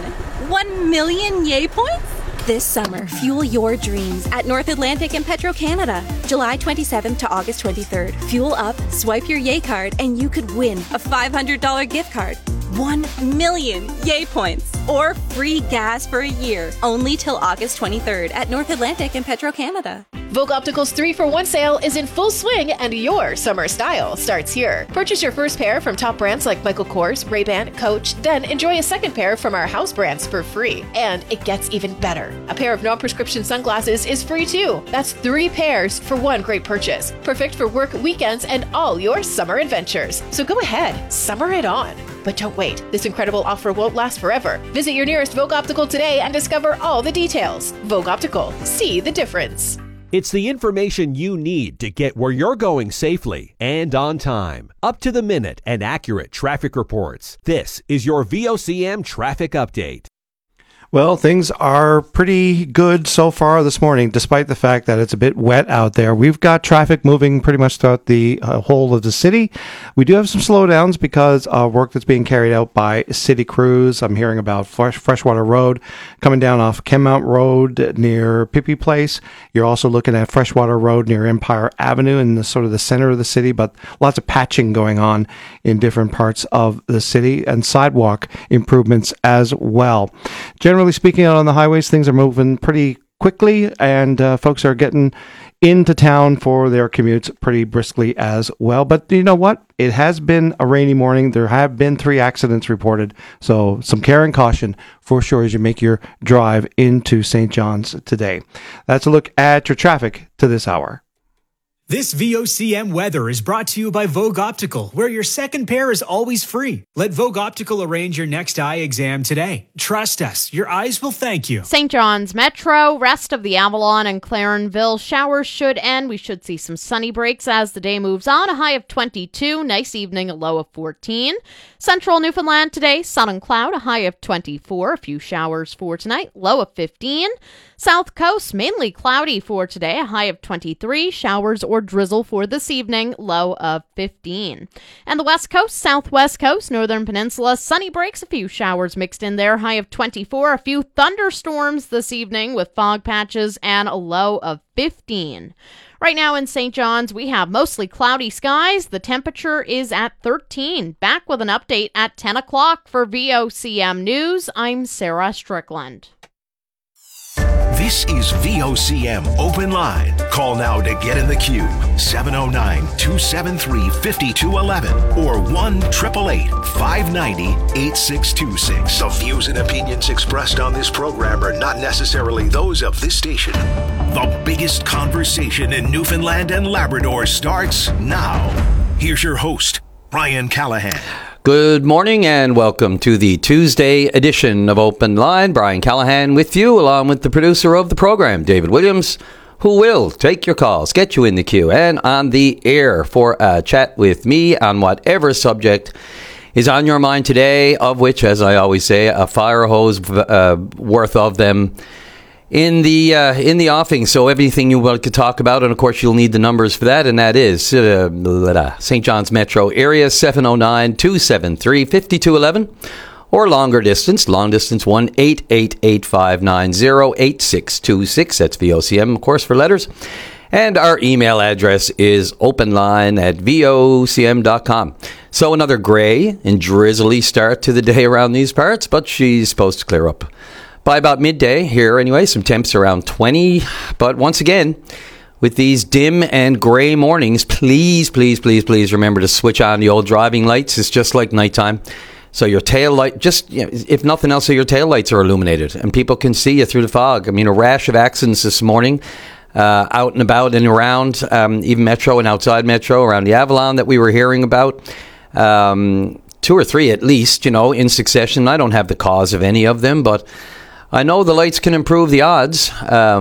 1 million Yay points? This summer, fuel your dreams at North Atlantic and Petro-Canada. July 27th to August 23rd. Fuel up, swipe your Yay card, and you could win a $500 gift card. 1 million Yay points or free gas for a year, only till August 23rd at North Atlantic and Petro-Canada. Vogue Optical's 3-for-1 sale is in full swing and your summer style starts here. Purchase your first pair from top brands like Michael Kors, Ray-Ban, Coach, then enjoy a second pair from our house brands for free. And it gets even better. A pair of non-prescription sunglasses is free too. That's 3 pairs for one great purchase. Perfect for work, weekends, and all your summer adventures. So go ahead, summer it on. But don't wait. This incredible offer won't last forever. Visit your nearest Vogue Optical today and discover all the details. Vogue Optical. See the difference. It's the information you need to get where you're going safely and on time. Up to the minute and accurate traffic reports. This is your VOCM traffic update. Well, things are pretty good so far this morning, despite the fact that it's a bit wet out there. We've got traffic moving pretty much throughout the whole of the city. We do have some slowdowns because of work that's being carried out by city crews. I'm hearing about Freshwater Road coming down off Kenmount Road near Pippi Place. You're also looking at Freshwater Road near Empire Avenue in the sort of the center of the city, but lots of patching going on in different parts of the city and sidewalk improvements as well. Generally speaking, out on the highways, things are moving pretty quickly, and folks are getting into town for their commutes pretty briskly as well. But you know what? It has been a rainy morning. There have been 3 accidents reported, so some care and caution for sure as you make your drive into St. John's today. That's a look at your traffic to this hour. This VOCM weather is brought to you by Vogue Optical, where your second pair is always free. Let Vogue Optical arrange your next eye exam today. Trust us, your eyes will thank you. St. John's Metro, rest of the Avalon and Clarenville showers should end. We should see some sunny breaks as the day moves on. A high of 22, nice evening, a low of 14. Central Newfoundland today, sun and cloud, a high of 24. A few showers for tonight, low of 15. South Coast, mainly cloudy for today, a high of 23. Showers or drizzle for this evening, low of 15. And the West Coast, Southwest Coast, Northern Peninsula, sunny breaks, a few showers mixed in there, high of 24. A few thunderstorms this evening with fog patches and a low of 15. Right now in St. John's, we have mostly cloudy skies. The temperature is at 13. Back with an update at 10 o'clock for VOCM News. I'm Sarah Strickland. This is VOCM Open Line. Call now to get in the queue. 709-273-5211 or 1-888-590-8626. The views and opinions expressed on this program are not necessarily those of this station. The biggest conversation in Newfoundland and Labrador starts now. Here's your host, Brian Callahan. Good morning and welcome to the Tuesday edition of Open Line. Brian Callahan with you, along with the producer of the program, David Williams, who will take your calls, get you in the queue and on the air for a chat with me on whatever subject is on your mind today, of which, as I always say, a fire hose worth of them in the offing. So everything you want to talk about, and of course you'll need the numbers for that, and that is St. John's Metro area 709-273-5211 or long distance 1-888-590-8626. That's VOCM, of course, for letters. And our email address is openline@vocm.com. So another gray and drizzly start to the day around these parts, but she's supposed to clear up by about midday here anyway. Some temps around 20. But once again, with these dim and gray mornings, please remember to switch on the old driving lights. It's just like nighttime. So your tail light, just, if nothing else, so your tail lights are illuminated and people can see you through the fog. I mean, a rash of accidents this morning. Out and about and around, even Metro and outside Metro, around the Avalon that we were hearing about. 2 or 3 at least, in succession. I don't have the cause of any of them, but I know the lights can improve the odds,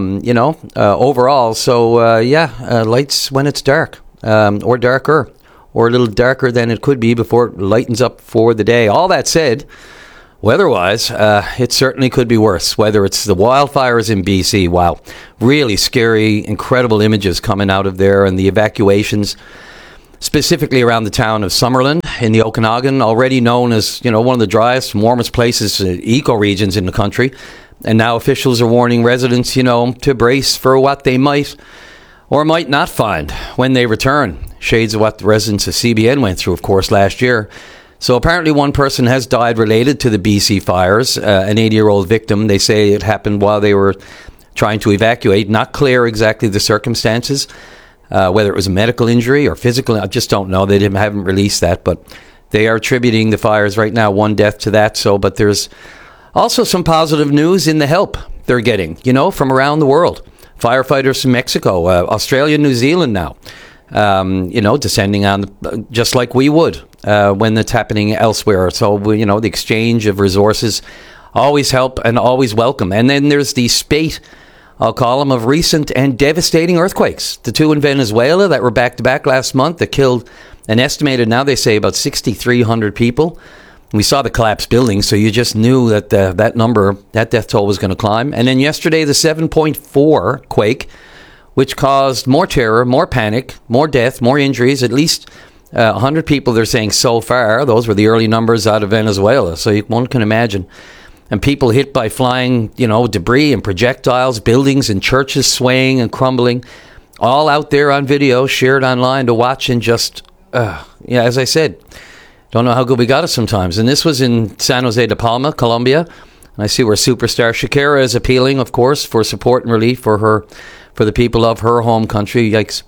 overall. So, lights when it's dark, or darker, or a little darker than it could be before it lightens up for the day. All that said, weather-wise, it certainly could be worse, whether it's the wildfires in BC. Wow, really scary, incredible images coming out of there, and the evacuations, specifically around the town of Summerlin in the Okanagan, already known as, one of the driest and warmest places, eco-regions in the country. And now officials are warning residents, to brace for what they might or might not find when they return. Shades of what the residents of CBN went through, of course, last year. So apparently one person has died related to the BC fires, an 80-year-old victim. They say it happened while they were trying to evacuate. Not clear exactly the circumstances, whether it was a medical injury or physical. I just don't know. They haven't released that, but they are attributing the fires right now, one death to that. But there's also some positive news in the help they're getting, from around the world. Firefighters from Mexico, Australia, New Zealand now, descending on, just like we would. When it's happening elsewhere. So, the exchange of resources always help and always welcome. And then there's the spate, I'll call them, of recent and devastating earthquakes. The 2 in Venezuela that were back-to-back last month that killed an estimated, now they say, about 6,300 people. We saw the collapsed buildings, so you just knew that that number, that death toll was going to climb. And then yesterday, the 7.4 quake, which caused more terror, more panic, more death, more injuries, at least 100 people, they're saying, so far. Those were the early numbers out of Venezuela, so one can imagine. And people hit by flying, debris and projectiles, buildings and churches swaying and crumbling, all out there on video, shared online to watch, and just, as I said, don't know how good we got it sometimes. And this was in San Jose de Palma, Colombia. And I see where superstar Shakira is appealing, of course, for support and relief for the people of her home country. Yikes.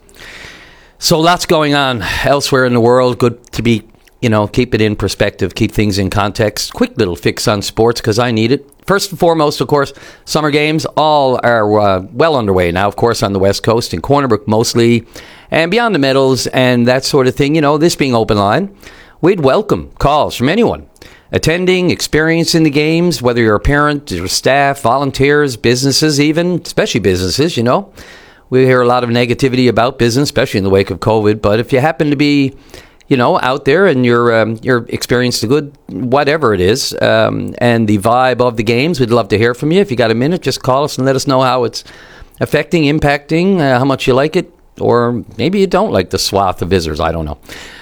So lots going on elsewhere in the world. Good to be, keep it in perspective, keep things in context. Quick little fix on sports because I need it. First and foremost, of course, summer games all are well underway now, of course, on the West Coast, in Corner Brook mostly, and beyond the medals and that sort of thing. This being open line, we'd welcome calls from anyone attending, experiencing the games, whether you're a parent or staff, volunteers, businesses even, especially businesses, We hear a lot of negativity about business, especially in the wake of COVID. But if you happen to be, out there and you're experiencing the good, whatever it is, and the vibe of the games, we'd love to hear from you. If you got a minute, just call us and let us know how it's affecting, impacting, how much you like it, or maybe you don't like the swath of visitors. I don't know.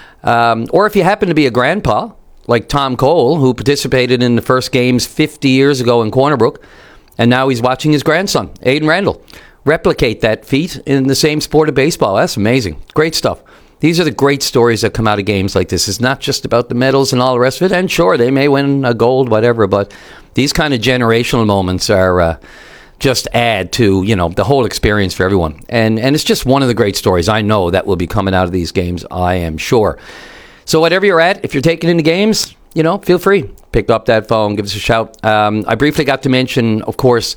Or if you happen to be a grandpa, like Tom Cole, who participated in the first games 50 years ago in Corner Brook, and now he's watching his grandson, Aiden Randall, replicate that feat in the same sport of baseball. That's amazing. Great stuff. These are the great stories that come out of games like this. It's not just about the medals and all the rest of it. And sure, they may win a gold, whatever, but these kind of generational moments are just add to, the whole experience for everyone. And it's just one of the great stories I know that will be coming out of these games, I am sure. So whatever you're at, if you're taking in the games, feel free. Pick up that phone, give us a shout. I briefly got to mention, of course,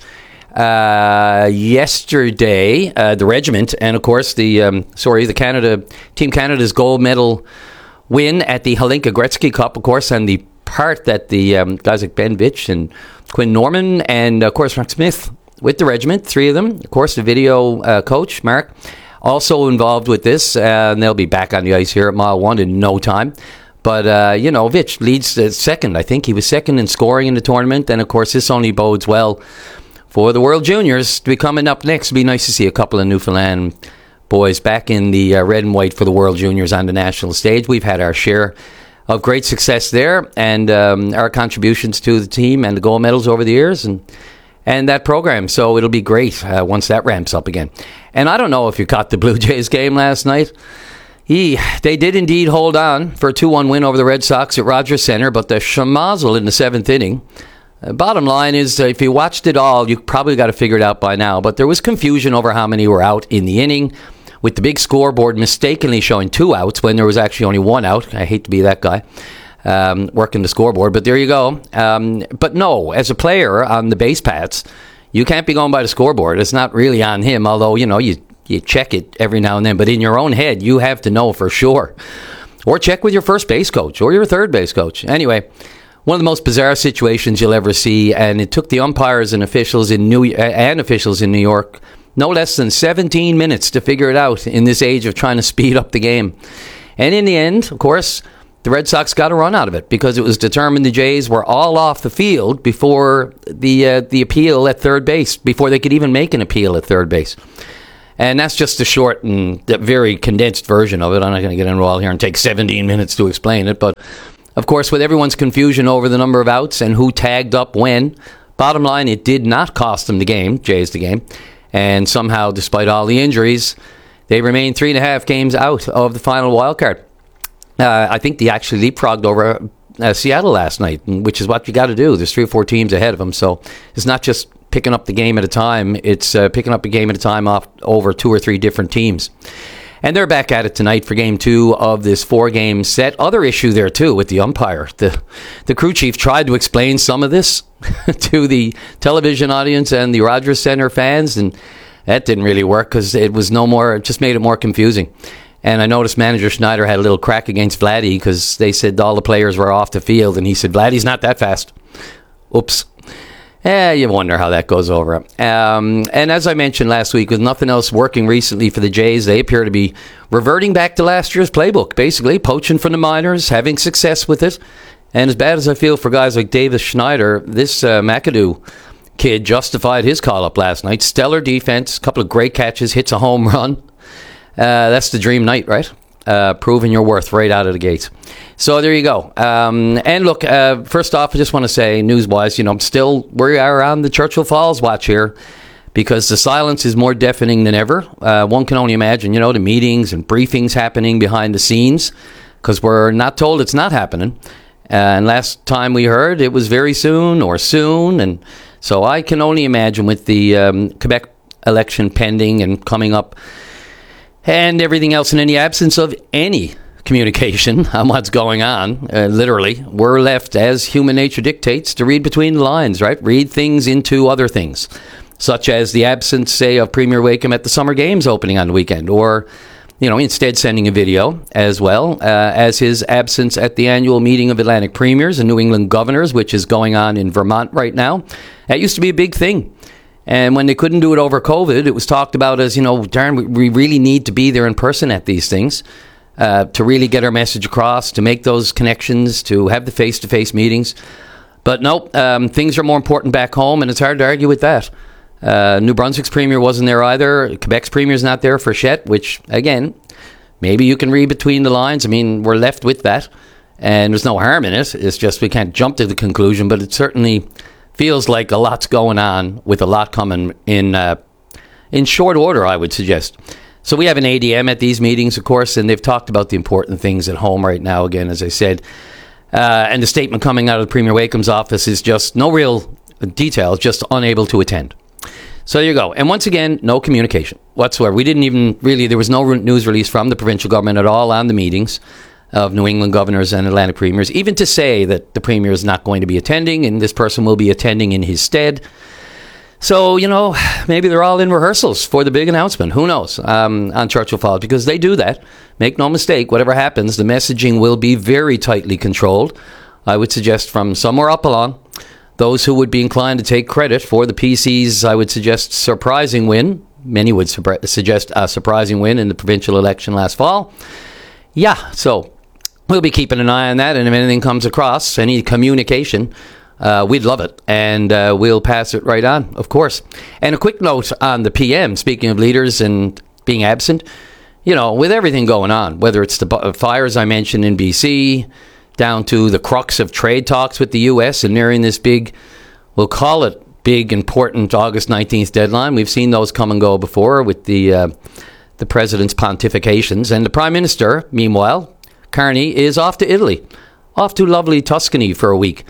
yesterday, the regiment, and of course Team Canada's gold medal win at the Hlinka Gretzky Cup, of course, and the part that the guys like Ben Vitch and Quinn Norman and of course Mark Smith with the regiment, 3 of them, of course the video coach Mark also involved with this, and they'll be back on the ice here at Mile 1 in no time. But, Vitch leads second. I think he was second in scoring in the tournament, and of course this only bodes well for the World Juniors to be coming up next. It'd be nice to see a couple of Newfoundland boys back in the red and white for the World Juniors on the national stage. We've had our share of great success there, and our contributions to the team and the gold medals over the years. And and that program. So it'll be great once that ramps up again. And I don't know if you caught the Blue Jays game last night. They did indeed hold on for a 2-1 win over the Red Sox at Rogers Center, but the schmozzle in the 7th inning. Bottom line is, if you watched it all, you probably got to figure it out by now. But there was confusion over how many were out in the inning, with the big scoreboard mistakenly showing 2 outs when there was actually only 1 out. I hate to be that guy working the scoreboard, but there you go. But no, as a player on the base paths, you can't be going by the scoreboard. It's not really on him, although, you check it every now and then. But in your own head, you have to know for sure. Or check with your first base coach or your third base coach. Anyway, one of the most bizarre situations you'll ever see, and it took the umpires and officials in New York no less than 17 minutes to figure it out in this age of trying to speed up the game. And in the end, of course, the Red Sox got a run out of it because it was determined the Jays were all off the field before the appeal at third base, before they could even make an appeal at third base. And that's just a short and very condensed version of it. I'm not going to get into all here and take 17 minutes to explain it, but of course, with everyone's confusion over the number of outs and who tagged up when, bottom line, it did not cost them the game, Jays the game. And somehow, despite all the injuries, they remain 3.5 games out of the final wild card. I think they actually leapfrogged over Seattle last night, which is what you got to do. There's 3 or 4 teams ahead of them, so it's not just picking up the game at a time. It's picking up a game at a time off over 2 or 3 different teams. And they're back at it tonight for Game 2 of this 4-game set. Other issue there, too, with the umpire. The crew chief tried to explain some of this to the television audience and the Rogers Center fans, and that didn't really work because it just made it more confusing. And I noticed manager Schneider had a little crack against Vladdy because they said all the players were off the field, and he said, Vladdy's not that fast. Oops. You wonder how that goes over. And as I mentioned last week, with nothing else working recently for the Jays, they appear to be reverting back to last year's playbook, basically poaching from the minors, having success with it. And as bad as I feel for guys like Davis Schneider, this McAdoo kid justified his call-up last night. Stellar defense, a couple of great catches, hits a home run. That's the dream night, right? Proving your worth right out of the gates. So there you go. And look, first off, I just want to say, news-wise, still we are on the Churchill Falls watch here because the silence is more deafening than ever. One can only imagine, the meetings and briefings happening behind the scenes because we're not told it's not happening. And last time we heard, it was very soon or soon. And so I can only imagine with the Quebec election pending and coming up, and everything else, and in the absence of any communication on what's going on, literally, we're left, as human nature dictates, to read between the lines, right? Read things into other things, such as the absence, say, of Premier Wakeham at the Summer Games opening on the weekend, or, instead sending a video, as well as his absence at the annual meeting of Atlantic Premiers and New England Governors, which is going on in Vermont right now. That used to be a big thing. And when they couldn't do it over COVID, it was talked about as, darn, we really need to be there in person at these things to really get our message across, to make those connections, to have the face-to-face meetings. But no, things are more important back home, and it's hard to argue with that. New Brunswick's premier wasn't there either. Quebec's premier's not there for Chet, which, again, maybe you can read between the lines. I mean, we're left with that, and there's no harm in it. It's just we can't jump to the conclusion, but it certainly feels like a lot's going on with a lot coming in short order, I would suggest. So we have an ADM at these meetings, of course, and they've talked about the important things at home right now, again, as I said. And the statement coming out of Premier Wakeham's office is just no real details, just unable to attend. So there you go. And once again, no communication whatsoever. We didn't even really, there was no news release from the provincial government at all on the meetings of New England Governors and Atlantic Premiers, even to say that the Premier is not going to be attending and this person will be attending in his stead. So, maybe they're all in rehearsals for the big announcement. Who knows on Churchill Falls, because they do that. Make no mistake, whatever happens, the messaging will be very tightly controlled. I would suggest from somewhere up along. Those who would be inclined to take credit for the PC's, I would suggest, surprising win. Many would suggest a surprising win in the provincial election last fall. Yeah, so we'll be keeping an eye on that, and if anything comes across, any communication, we'd love it, and we'll pass it right on, of course. And a quick note on the PM, speaking of leaders and being absent, with everything going on, whether it's the fires I mentioned in BC, down to the crux of trade talks with the U.S. and nearing this big, we'll call it big, important August 19th deadline. We've seen those come and go before with the president's pontifications. And the Prime Minister, meanwhile, Carney, is off to Italy, off to lovely Tuscany for a week.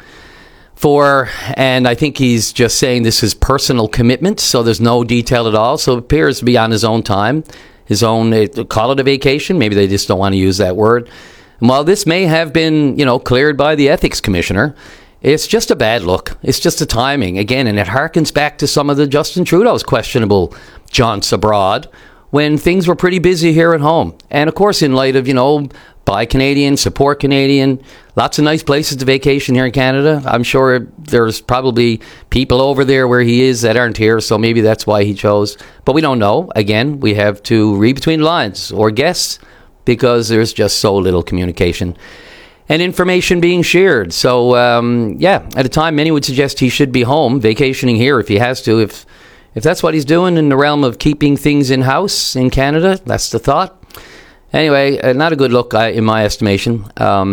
And I think he's just saying this is personal commitment, so there's no detail at all. So it appears to be on his own time, call it a vacation. Maybe they just don't want to use that word. And while this may have been, cleared by the ethics commissioner, it's just a bad look. It's just a timing. Again, and it harkens back to some of the Justin Trudeau's questionable jaunts abroad when things were pretty busy here at home. And of course, in light of, buy Canadian, support Canadian, lots of nice places to vacation here in Canada. I'm sure there's probably people over there where he is that aren't here, so maybe that's why he chose. But we don't know. Again, we have to read between the lines or guess because there's just so little communication and information being shared. So, at a time, many would suggest he should be home, vacationing here if he has to. If that's what he's doing in the realm of keeping things in-house in Canada, that's the thought. Anyway, not a good look in my estimation.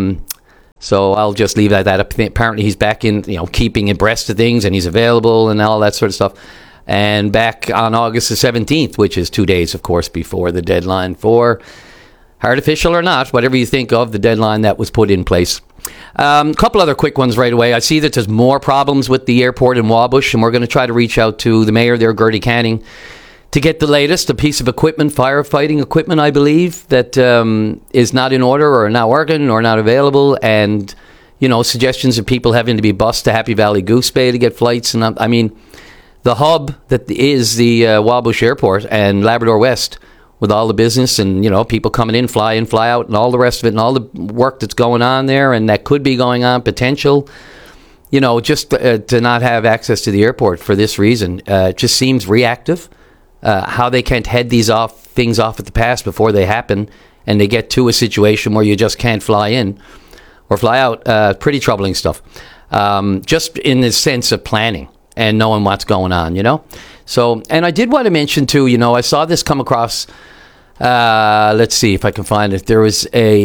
So I'll just leave that up. Apparently he's back in, keeping abreast of things, and he's available and all that sort of stuff. And back on August the 17th, which is 2 days, of course, before the deadline for, artificial or not, whatever you think of the deadline that was put in place. A couple other quick ones right away. I see that there's more problems with the airport in Wabush, and we're going to try to reach out to the mayor there, Gertie Canning, to get the latest, a piece of equipment, firefighting equipment, I believe, that is not in order or not working or not available, and, suggestions of people having to be bused to Happy Valley Goose Bay to get flights. And I mean, the hub that is the Wabush Airport and Labrador West, with all the business and, people coming in, fly out, and all the rest of it, and all the work that's going on there and that could be going on, potential, just to not have access to the airport for this reason, just seems reactive. How they can't head things off at the pass before they happen, and they get to a situation where you just can't fly in or fly out. Pretty troubling stuff. Just in the sense of planning and knowing what's going on, So, and I did want to mention too, I saw this come across. Let's see if I can find it. There was a.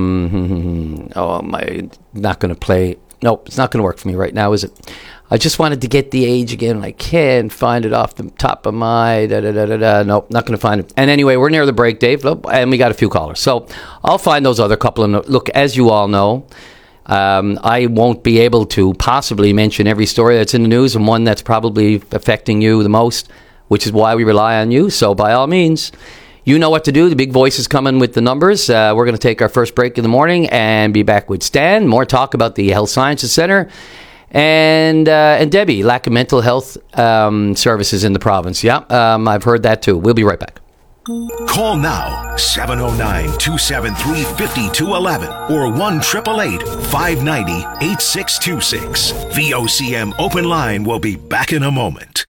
Not going to play. Nope, it's not going to work for me right now, is it? I just wanted to get the age again, and I can't find it off the top of my... Nope, not going to find it. And anyway, we're near the break, Dave, and we got a few callers. So I'll find those other couple. And look, as you all know, I won't be able to possibly mention every story that's in the news and one that's probably affecting you the most, which is why we rely on you. So by all means, you know what to do. The big voice is coming with the numbers. We're going to take our first break in the morning and be back with Stan. More talk about the Health Sciences Centre. And Debbie, lack of mental health services in the province. Yeah, I've heard that too. We'll be right back. Call now, 709-273-5211 or 1-888-590-8626. VOCM Open Line will be back in a moment.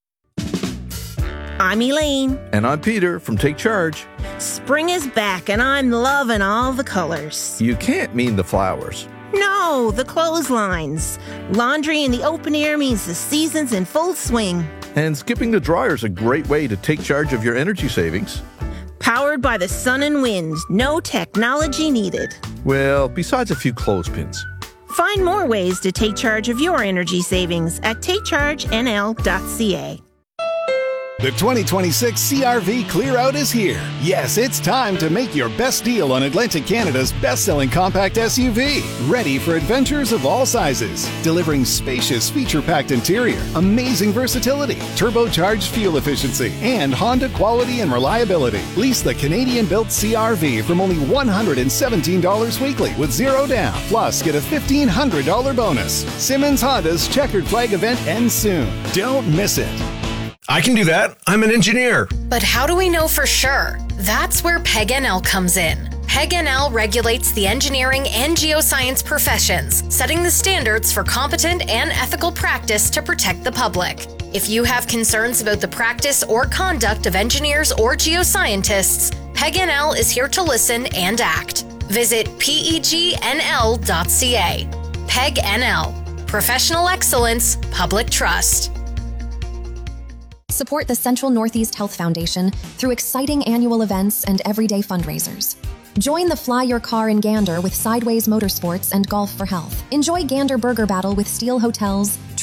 I'm Elaine. And I'm Peter from Take Charge. Spring is back and I'm loving all the colors. You can't mean the flowers. No, the clotheslines. Laundry in the open air means the season's in full swing. And skipping the dryer is a great way to take charge of your energy savings. Powered by the sun and wind, no technology needed. Well, besides a few clothespins. Find more ways to take charge of your energy savings at takechargenl.ca. The 2026 CRV Clear Out is here. Yes, it's time to make your best deal on Atlantic Canada's best-selling compact SUV. Ready for adventures of all sizes. Delivering spacious, feature-packed interior, amazing versatility, turbocharged fuel efficiency, and Honda quality and reliability. Lease the Canadian-built CRV from only $117 weekly with zero down. Plus, get a $1,500 bonus. Simmons Honda's Checkered Flag event ends soon. Don't miss it. I can do that. I'm an engineer. But how do we know for sure? That's where PEG-NL comes in. PEG-NL regulates the engineering and geoscience professions, setting the standards for competent and ethical practice to protect the public. If you have concerns about the practice or conduct of engineers or geoscientists, PEG-NL is here to listen and act. Visit PEGNL.ca. PEG-NL. Professional excellence, public trust. Support the Central Northeast Health Foundation through exciting annual events and everyday fundraisers. Join the Fly Your Car in Gander with Sideways Motorsports and Golf for Health. Enjoy Gander Burger Battle with Steel Hotels,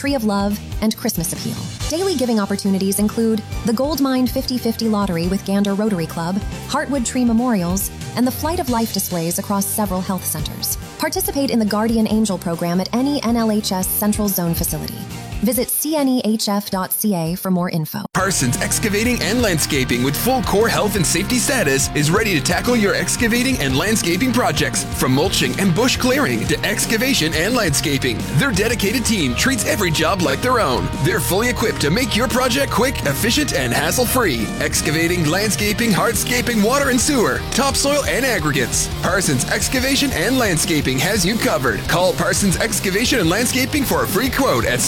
Tree of Love, and Christmas Appeal. Daily giving opportunities include the Goldmine 50/50 Lottery with Gander Rotary Club, Heartwood Tree Memorials, and the Flight of Life displays across several health centers. Participate in the Guardian Angel program at any NLHS Central Zone facility. Visit cnehf.ca for more info. Parsons Excavating and Landscaping with full core health and safety status is ready to tackle your excavating and landscaping projects, from mulching and bush clearing to excavation and landscaping. Their dedicated team treats every job like their own. They're fully equipped to make your project quick, efficient, and hassle-free. Excavating, landscaping, hardscaping, water and sewer, topsoil and aggregates. Parsons Excavation and Landscaping has you covered. Call Parsons Excavation and Landscaping for a free quote at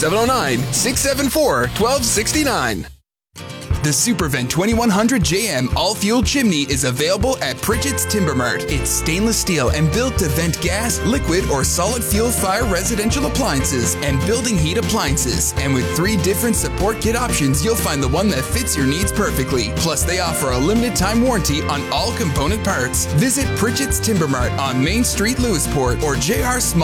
709-674-1269. The Supervent 2100 JM all-fuel chimney is available at Pritchett's Timber Mart. It's stainless steel and built to vent gas, liquid, or solid fuel fire residential appliances and building heat appliances. And with 3 different support kit options, you'll find the one that fits your needs perfectly. Plus, they offer a limited time warranty on all component parts. Visit Pritchett's Timber Mart on Main Street, Lewisport, or JR Small